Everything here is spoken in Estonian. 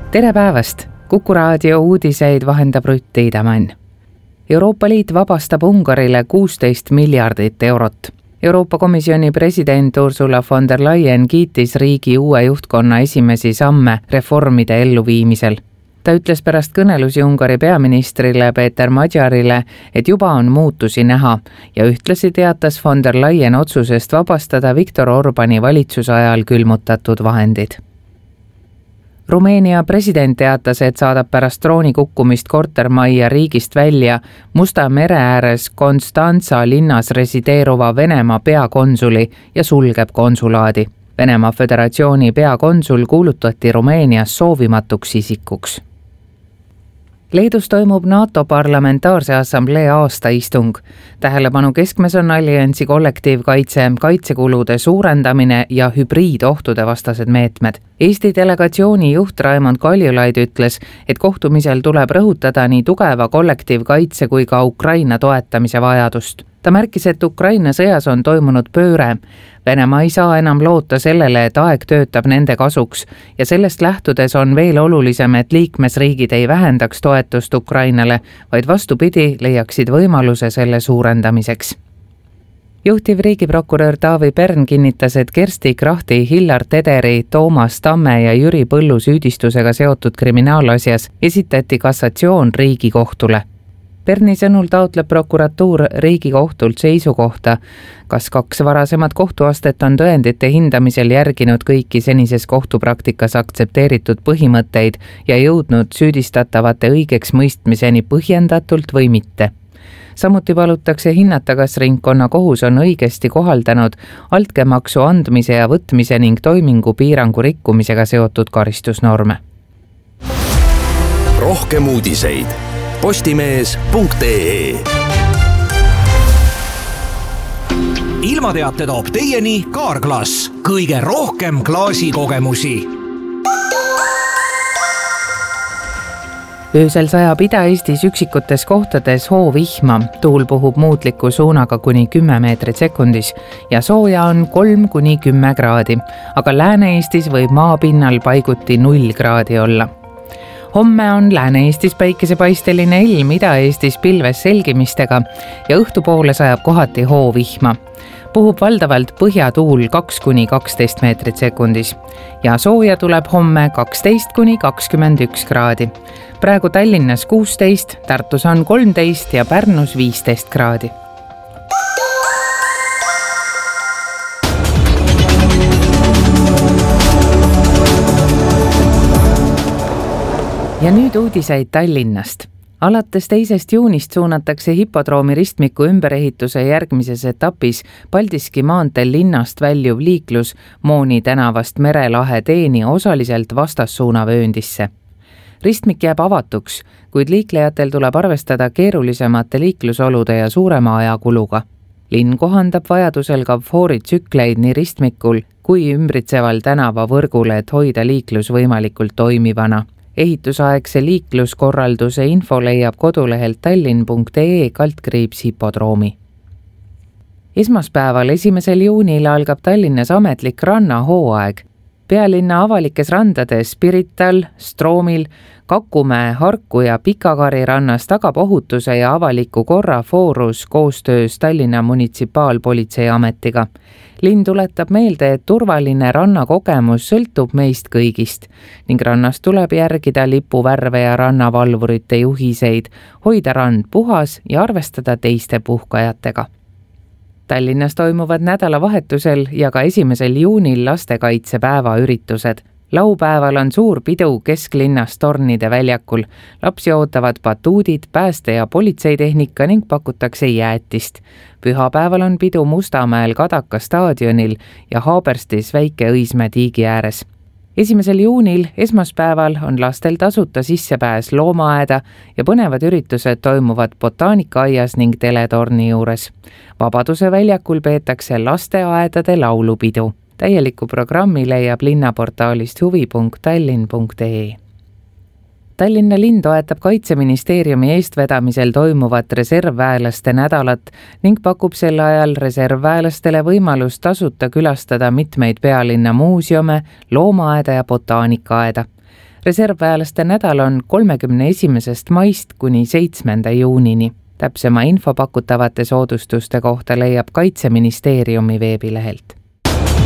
Tere päevast! Kuku raadio uudiseid vahendab Rutt Tiidemann. Euroopa Liit vabastab Ungarile 16 miljardit eurot. Euroopa Komisjoni president Ursula von der Leyen kiitis riigi uue juhtkonna esimesi samme reformide elluviimisel. Ta ütles pärast kõnelusi Ungari peaministrile Peeter Magyarile, et juba on muutusi näha ja ühtlasi teatas von der Leyen otsusest vabastada Viktor Orbani valitsuse ajal külmutatud vahendid. Rumeenia president teatas, et saadab pärast drooni kukkumist kortermajja riigist välja Musta mere ääres Konstantsa linnas resideeruva Venemaa peakonsuli ja sulgeb konsulaadi. Venemaa Föderatsiooni peakonsul kuulutati Rumeenias soovimatuks isikuks. Leedus toimub NATO Parlamentaarse Assamblee aastaistung. Tähelepanu keskmes on alliansi kollektiivkaitse, kaitsekulude suurendamine ja hübriidohtude vastased meetmed. Eesti delegatsiooni juht Raimond Kaljulaid ütles, et kohtumisel tuleb rõhutada nii tugeva kollektiivkaitse kui ka Ukraina toetamise vajadust. Ta märkis, et Ukraina sõjas on toimunud pööre. Venemaa ei saa enam loota sellele, et aeg töötab nende kasuks ja sellest lähtudes on veel olulisem, et liikmesriigid ei vähendaks toetust Ukrainale, vaid vastupidi leiaksid võimaluse selle suurendamiseks. Juhtiv riigiprokurör Taavi Pern kinnitas, et Kersti Krahti, Hillar Tederi, Toomas Tamme ja Jüri Põllu süüdistusega seotud kriminaalasjas esitati kassatsioon Riigikohtule. Perni sõnul taotleb prokuratuur Riigikohtult seisukohta, kas 2 varasemat kohtuastet on tõendite hindamisel järginud kõiki senises kohtupraktikas aktsepteeritud põhimõtteid ja jõudnud süüdistatavate õigeks mõistmiseni põhjendatult või mitte. Samuti palutakse hinnata, kas ringkonnakohus on õigesti kohaldanud altkäemaksu andmise ja võtmise ning toimingu piirangu rikkumisega seotud karistusnorme. Rohkem uudiseid postimees.ee. Ilmateate toob teieni Kaarglass. Kõige rohkem klaasikogemusi. Öösel sajab Ida-Eestis üksikutes kohtades hoovihma, tuul puhub muutliku suunaga kuni 10 meetrit sekundis ja sooja on 3–10 kraadi, aga Lääne-Eestis võib maapinnal paiguti 0 kraadi olla. Homme on Lääne-Eestis päikesepaisteline ilm, Ida-Eestis pilves selgimistega ja õhtupoole sajab kohati hoovihma. Puhub valdavalt põhjatuul 2–12 meetrit sekundis ja sooja tuleb homme 12–21 kraadi. Praegu Tallinnas 16, Tartus on 13 ja Pärnus 15 kraadi. Ja nüüd uudiseid Tallinnast. Alates 2. juunist suunatakse hipodroomi ristmiku ümberehituse järgmises etapis Paldiski maanteel linnast väljuv liiklus Mooni tänavast Merelahe teeni osaliselt vastassuunavööndisse. Ristmik jääb avatuks, kuid liiklejatel tuleb arvestada keerulisemate liiklusolude ja suurema ajakuluga. Linn kohandab vajadusel ka fooritsükleid nii ristmikul kui ümbritseval tänavavõrgul, et hoida liiklus võimalikult toimivana. Ehitusaegse liikluskorralduse info leiab kodulehelt tallinn.ee/hipodroomi. Esmaspäeval 1. juunil algab Tallinnas ametlik rannahooaeg. Pealinna avalikes randades Pirital, Stroomil, Kakumäe, Harku ja Pikakari rannas tagab ohutuse ja avaliku korra foorus koostöös Tallinna munitsipaalpolitseiametiga. Linn tuletab meelde, et turvaline rannakogemus sõltub meist kõigist ning rannas tuleb järgida lipuvärve ja rannavalvurite juhiseid, hoida rand puhas ja arvestada teiste puhkajatega. Tallinnas toimuvad nädalavahetusel ja ka 1. juunil lastekaitsepäeva üritused. Laupäeval on suur pidu kesklinnas Tornide väljakul. Lapsi ootavad batuudid, pääste- ja politseitehnika ning pakutakse jäätist. Pühapäeval on pidu Mustamäel Kadaka staadionil ja Haaberstis Väike-Õismäe tiigi ääres. 1. juunil, esmaspäeval, on lastel tasuta sissepääs loomaaeda ja põnevad üritused toimuvad Botaanikaaias ning Teletorni juures. Vabaduse väljakul peetakse lasteaedade laulupidu. Täieliku programmi leiab linnaportaalist huvi.tallinn.ee. Tallinna linn toetab Kaitseministeeriumi eestvedamisel toimuvat reservväelaste nädalat ning pakub sel ajal reservväelastele võimalust tasuta külastada mitmeid pealinna muuseume, loomaaeda ja botaanikaaeda. Reservväelaste nädal on 31. maist kuni 7. juunini. Täpsema info pakutavate soodustuste kohta leiab Kaitseministeeriumi veebilehelt.